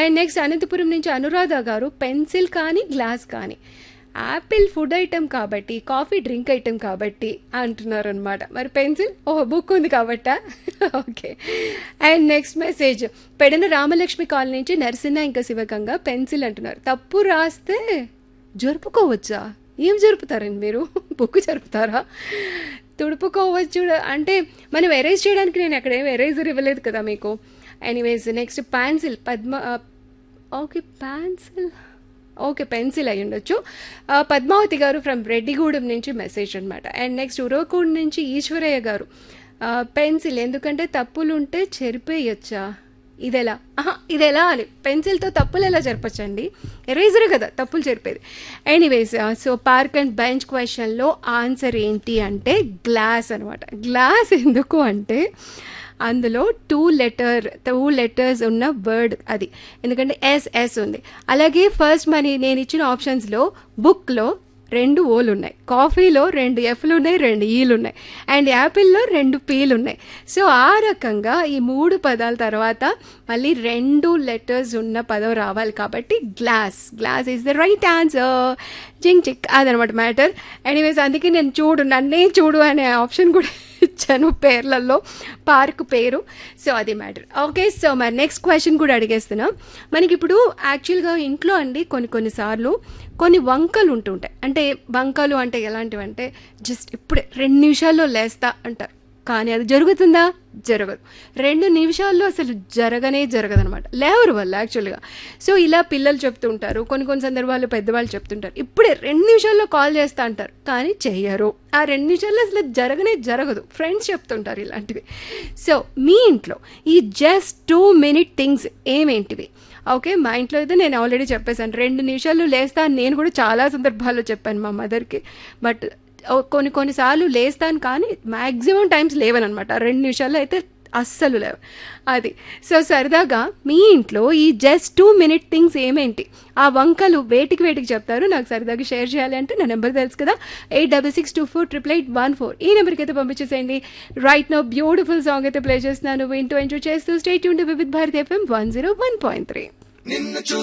And next Anantapuram నుంచి అనురాధ గారు, pencil కానీ గ్లాస్ కానీ, యాపిల్ ఫుడ్ ఐటెం కాబట్టి, కాఫీ డ్రింక్ ఐటెం కాబట్టి అంటున్నారు అనమాట. మరి పెన్సిల్ బుక్ ఉంది కాబట్టా? Okay. And next message Pedana Ramalakshmi colony నుంచి నరసింహ ఇంకా శివగంగా, పెన్సిల్ అంటున్నారు. తప్పు రాస్తే జరుపుకోవచ్చా? ఏం జరుపుతారండి మీరు? బుక్ జరుపుతారా? తుడుపుకోవచ్చు అంటే మనం ఎరేజ్ చేయడానికి నేను ఎక్కడేం ఎరేజర్ ఇవ్వలేదు కదా మీకు. Anyways next pencil Padma, okay pencil, okay pencil అయ్యి ఉండొచ్చు. పద్మావతి గారు ఫ్రమ్ రెడ్డిగూడెం నుంచి మెసేజ్ అనమాట. అండ్ నెక్స్ట్ ఉరవకూడ్ నుంచి ఈశ్వరయ్య గారు, పెన్సిల్ ఎందుకంటే తప్పులు ఉంటే చెరిపేయచ్చా? ఇదెలా అని పెన్సిల్తో తప్పులు ఎలా చెరపచ్చండి? ఎరేజర్ కదా తప్పులు చెరిపేది. Anyways so park and bench క్వశ్చన్లో ఆన్సర్ ఏంటి అంటే గ్లాస్ అనమాట. గ్లాస్ ఎందుకు అంటే అందులో టూ లెటర్స్ ఉన్న వర్డ్ అది, ఎందుకంటే ఎస్ఎస్ ఉంది. అలాగే ఫస్ట్ నేను ఇచ్చిన ఆప్షన్స్లో బుక్లో 2 ఓలు ఉన్నాయి, కాఫీలో 2 ఎఫ్లు ఉన్నాయి, 2 ఈలు ఉన్నాయి, అండ్ యాపిల్లో 2 పీలు ఉన్నాయి. సో ఆ రకంగా ఈ 3 పదాల తర్వాత మళ్ళీ 2 లెటర్స్ ఉన్న పదం రావాలి కాబట్టి glass is the right answer. జింగ్ చిక్ అదనమాట మ్యాటర్. ఎనీవేస్ అందుకే నేను నన్నే చూడు అనే ఆప్షన్ కూడా ఇచ్చాను పేర్లలో, పార్క్ పేరు. సో అది మ్యాటర్. ఓకే, సో మరి నెక్స్ట్ క్వశ్చన్ కూడా అడిగేస్తున్నాం. మనకి ఇప్పుడు యాక్చువల్గా ఇంట్లో అండి కొన్నిసార్లు కొన్ని వంకలు ఉంటుంటాయి. అంటే వంకలు అంటే ఎలాంటివంటే జస్ట్ ఇప్పుడే 2 నిమిషాల్లో లేస్తా అంటారు, కానీ అది జరుగుతుందా? జరగదు. 2 నిమిషాల్లో అసలు జరగదనమాట లేవరు వాళ్ళు యాక్చువల్గా. సో ఇలా పిల్లలు చెప్తుంటారు, కొన్ని సందర్భాల్లో పెద్దవాళ్ళు చెప్తుంటారు ఇప్పుడే 2 నిమిషాల్లో కాల్ చేస్తా అంటారు, కానీ చెయ్యరు. ఆ 2 నిమిషాల్లో అసలు జరగదు. ఫ్రెండ్స్ చెప్తుంటారు ఇలాంటివి. సో మీ ఇంట్లో ఈ జస్ట్ 2 minute థింగ్స్ ఏమేంటివి? ఓకే, మా ఇంట్లో అయితే నేను ఆల్రెడీ చెప్పేశాను, 2 నిమిషాల్లో లేస్తా అని నేను కూడా చాలా సందర్భాల్లో చెప్పాను మా మదర్కి. బట్ కొన్నిసార్లు లేస్తాను కానీ మ్యాక్సిమం టైమ్స్ లేవనమాట. 2 నిమిషాల్లో అయితే అస్సలు లేవు అది. సో సరదాగా మీ ఇంట్లో ఈ జస్ట్ 2 minute థింగ్స్ ఏమేంటి, ఆ వంకలు వేటికి చెప్తారు నాకు సరదాగా షేర్ చేయాలి అంటే నా నెంబర్ తెలుసు కదా, 8662488814. ఈ నెంబర్కి అయితే పంపించేసేయండి. రైట్ నౌ బ్యూటిఫుల్ సాంగ్ అయితే ప్లే చేస్తున్నాను, వింటూ ఎంజాయ్ చేస్తూ stay tuned with Bharati FM 101.3.